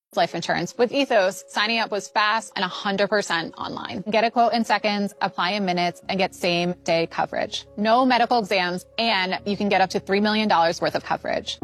Life insurance. With Ethos, signing up was fast and 100% online. Get a quote in seconds, apply in minutes, and get same-day coverage. No medical exams, and you can get up to $3 million worth of coverage.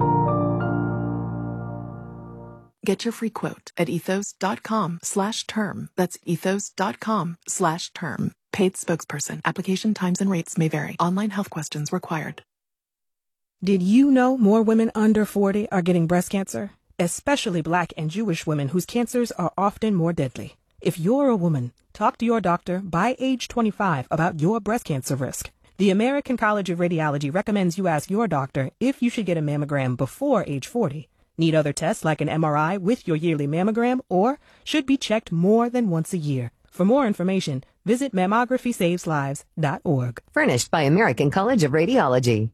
Get your free quote at ethos.com/term. That's ethos.com/term. Paid spokesperson. Application times and rates may vary. Online health questions required. Did you know more women under 40 are getting breast cancer? Especially Black and Jewish women whose cancers are often more deadly. If you're a woman, talk to your doctor by age 25 about your breast cancer risk. The American College of Radiology recommends you ask your doctor if you should get a mammogram before age 40. Need other tests like an MRI with your yearly mammogram, or should be checked more than once a year. For more information, visit mammography-saves-lives.org. Furnished by American College of Radiology.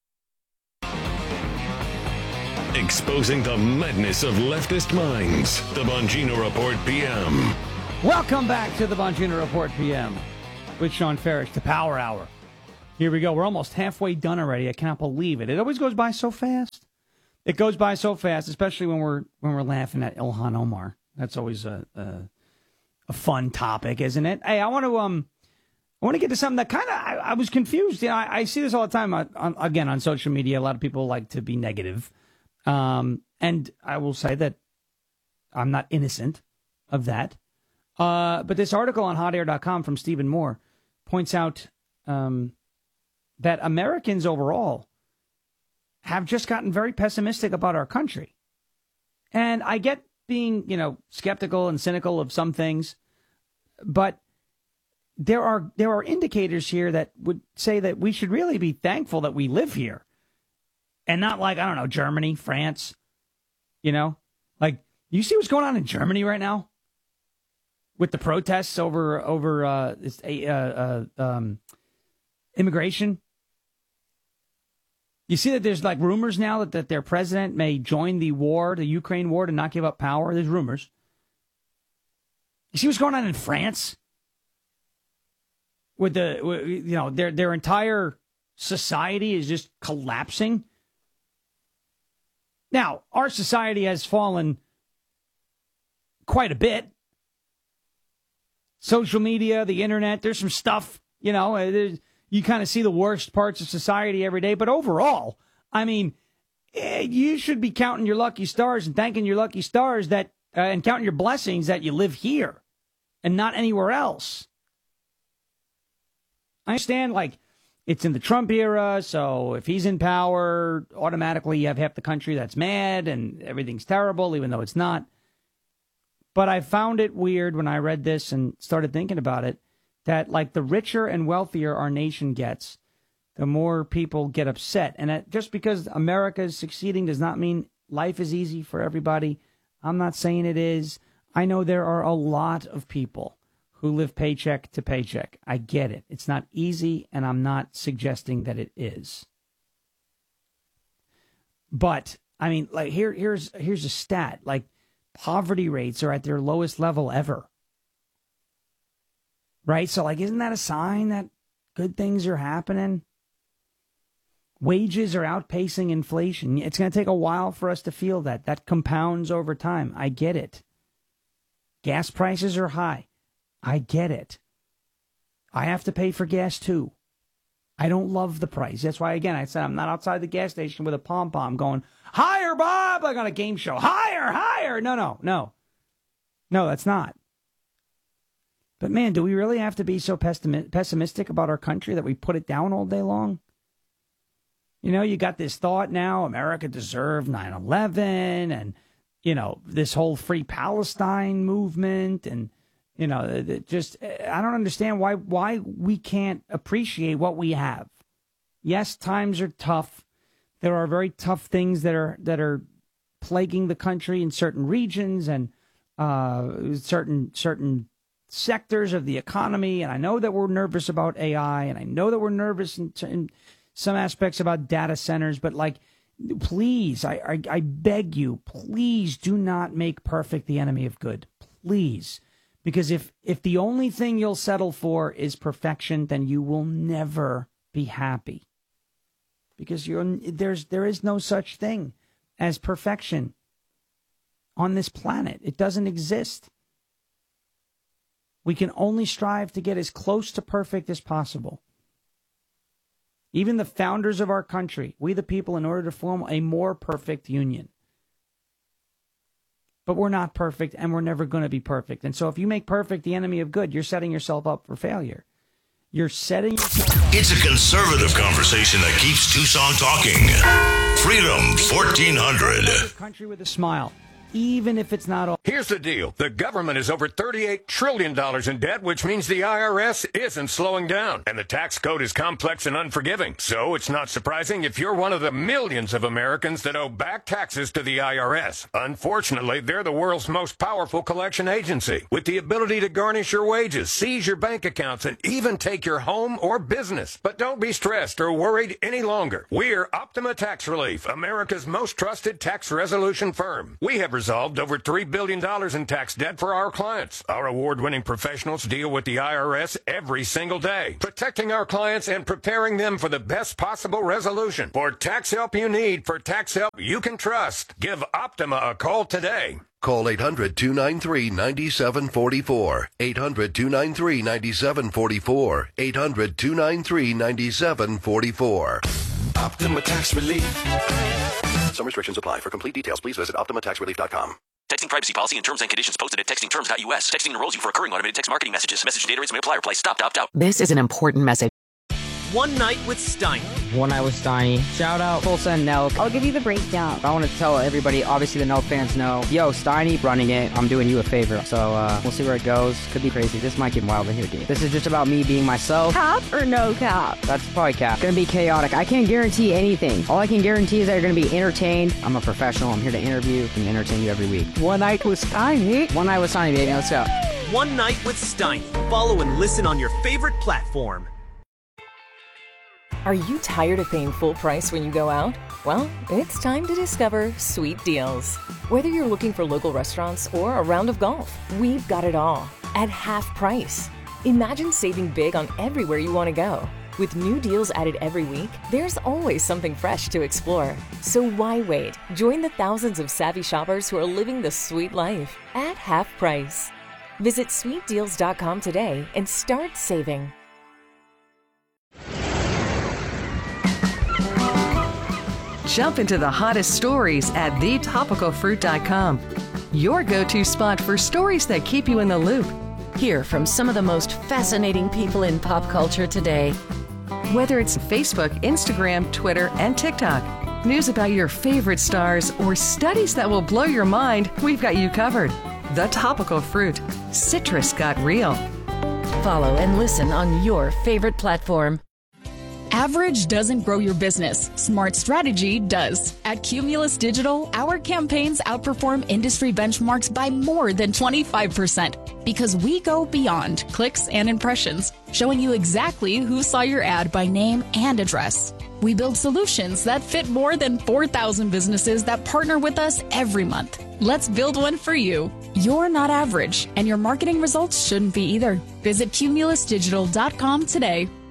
Exposing the madness of leftist minds. The Bongino Report PM. Welcome back to the Bongino Report PM with Sean Farish, the Power Hour. Here we go. We're almost halfway done already. I cannot believe it. It always goes by so fast. It goes by so fast, especially when we're laughing at Ilhan Omar. That's always a fun topic, isn't it? Hey, I want to get to something that kind of I was confused. You know, I see this all the time. On social media, a lot of people like to be negative. And I will say that I'm not innocent of that. But this article on hotair.com from Stephen Moore points out that Americans overall have just gotten very pessimistic about our country. And I get being, skeptical and cynical of some things, but there are indicators here that would say that we should really be thankful that we live here. And not like, I don't know, Germany, France, Like, you see what's going on in Germany right now? With the protests over immigration? You see that there's like rumors now that their president may join the Ukraine war, to not give up power? There's rumors. You see what's going on in France? With their entire society is just collapsing. Now, our society has fallen quite a bit. Social media, the internet, there's some stuff, you kind of see the worst parts of society every day. But overall, I mean, you should be counting your lucky stars and thanking your lucky stars that, and counting your blessings that you live here and not anywhere else. I understand, like, it's in the Trump era, so if he's in power, automatically you have half the country that's mad and everything's terrible, even though it's not. But I found it weird when I read this and started thinking about it, that like the richer and wealthier our nation gets, the more people get upset. And just because America is succeeding does not mean life is easy for everybody. I'm not saying it is. I know there are a lot of people who live paycheck to paycheck. I get it. It's not easy, and I'm not suggesting that it is. But, I mean, like here's a stat. Like, poverty rates are at their lowest level ever. Right? So, like, isn't that a sign that good things are happening? Wages are outpacing inflation. It's going to take a while for us to feel that. That compounds over time. I get it. Gas prices are high. I get it. I have to pay for gas, too. I don't love the price. That's why, again, I said I'm not outside the gas station with a pom-pom going, higher, Bob, like on a game show. Higher, higher. No, that's not. But, man, do we really have to be so pessimistic about our country that we put it down all day long? You got this thought now, America deserved 9/11 and, this whole Free Palestine movement and, I don't understand why we can't appreciate what we have. Yes, times are tough. There are very tough things that are plaguing the country in certain regions and certain sectors of the economy. And I know that we're nervous about AI, and I know that we're nervous in some aspects about data centers. But like, please, I beg you, please do not make perfect the enemy of good. Please. Because if the only thing you'll settle for is perfection, then you will never be happy. Because there is no such thing as perfection. on this planet. It doesn't exist. We can only strive to get as close to perfect as possible. Even the founders of our country, we the people, in order to form a more perfect union. But we're not perfect, and we're never going to be perfect. And so if you make perfect the enemy of good, you're setting yourself up for failure. You're setting yourself up. It's a conservative conversation that keeps Tucson talking. Freedom 1400. Country with a smile. Even if it's not all. Here's the deal. The government is over $38 trillion in debt, which means the IRS isn't slowing down. And the tax code is complex and unforgiving. So it's not surprising if you're one of the millions of Americans that owe back taxes to the IRS. Unfortunately, they're the world's most powerful collection agency, with the ability to garnish your wages, seize your bank accounts, and even take your home or business. But don't be stressed or worried any longer. We're Optima Tax Relief, America's most trusted tax resolution firm. We have resolved over $3 billion in tax debt for our clients. Our award-winning professionals deal with the IRS every single day, protecting our clients and preparing them for the best possible resolution. For tax help you need, for tax help you can trust, give Optima a call today. Call 800-293-9744. 800-293-9744. 800-293-9744. Optima Tax Relief. Some restrictions apply. For complete details, please visit OptimaTaxRelief.com. Texting privacy policy and terms and conditions posted at textingterms.us. Texting enrolls you for recurring automated text marketing messages. Message data rates may apply. Reply stop to opt out. This is an important message. One Night with Steiny. One Night with Steiny. Shout out Full Send Nelk. I'll give you the breakdown. I want to tell everybody, obviously the Nelk fans know, yo, Steiny running it. I'm doing you a favor. So we'll see where it goes. Could be crazy. This might get wild in here, dude. This is just about me being myself. Cap or no cap? That's probably cap. Gonna be chaotic. I can't guarantee anything. All I can guarantee is that you're gonna be entertained. I'm a professional. I'm here to interview and entertain you every week. One Night with Steiny. One Night with Steiny, baby. Let's go. One Night with Steiny. Follow and listen on your favorite platform. Are you tired of paying full price when you go out? Well, it's time to discover Sweet Deals. Whether you're looking for local restaurants or a round of golf, we've got it all at half price. Imagine saving big on everywhere you want to go. With new deals added every week, there's always something fresh to explore. So why wait? Join the thousands of savvy shoppers who are living the sweet life at half price. Visit sweetdeals.com today and start saving. Jump into the hottest stories at thetopicalfruit.com. Your go-to spot for stories that keep you in the loop. Hear from some of the most fascinating people in pop culture today. Whether it's Facebook, Instagram, Twitter, and TikTok, news about your favorite stars, or studies that will blow your mind, we've got you covered. The Topical Fruit. Citrus got real. Follow and listen on your favorite platform. Average doesn't grow your business. Smart strategy does. At Cumulus Digital, our campaigns outperform industry benchmarks by more than 25% because we go beyond clicks and impressions, showing you exactly who saw your ad by name and address. We build solutions that fit more than 4,000 businesses that partner with us every month. Let's build one for you. You're not average, and your marketing results shouldn't be either. Visit cumulusdigital.com today.